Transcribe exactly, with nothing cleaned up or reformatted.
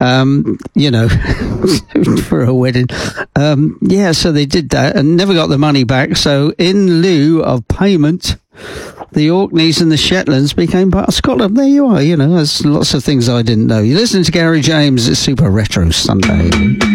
um, you know, for a wedding. Um, yeah, so they did that and never got the money back. So in lieu of payment, the Orkneys and the Shetlands became part of Scotland. There you are. You know, there's lots of things I didn't know. You listen to Gary James at Super Retro Sunday.